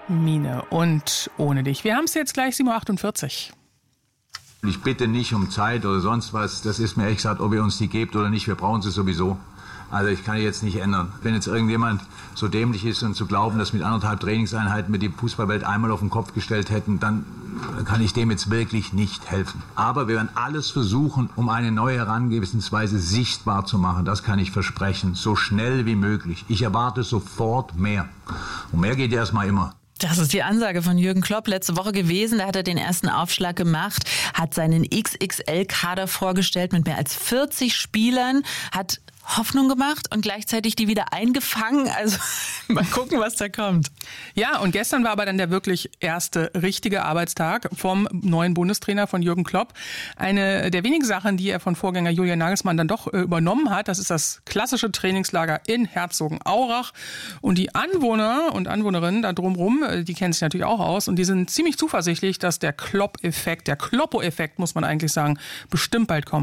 Miene und ohne dich. Wir haben es jetzt gleich 7.48 Uhr. Ich bitte nicht um Zeit oder sonst was. Das ist mir ehrlich gesagt, ob ihr uns die gebt oder nicht. Wir brauchen sie sowieso. Also ich kann jetzt nicht ändern. Wenn jetzt irgendjemand so dämlich ist und zu glauben, dass mit 1,5 Trainingseinheiten wir die Fußballwelt einmal auf den Kopf gestellt hätten, dann kann ich dem jetzt wirklich nicht helfen. Aber wir werden alles versuchen, um eine neue Herangehensweise sichtbar zu machen. Das kann ich versprechen. So schnell wie möglich. Ich erwarte sofort mehr. Und mehr geht erstmal immer. Das ist die Ansage von Jürgen Klopp letzte Woche gewesen. Da hat er den ersten Aufschlag gemacht, hat seinen XXL-Kader vorgestellt mit mehr als 40 Spielern, hat Hoffnung gemacht und gleichzeitig die wieder eingefangen. Also mal gucken, was da kommt. Ja, und gestern war aber dann der wirklich erste richtige Arbeitstag vom neuen Bundestrainer von Jürgen Klopp. Eine der wenigen Sachen, die er von Vorgänger Julian Nagelsmann dann doch übernommen hat, das ist das klassische Trainingslager in Herzogenaurach. Und die Anwohner und Anwohnerinnen da drumherum, die kennen sich natürlich auch aus und die sind ziemlich zuversichtlich, dass der Klopp-Effekt, der Kloppo-Effekt, muss man eigentlich sagen, bestimmt bald kommt.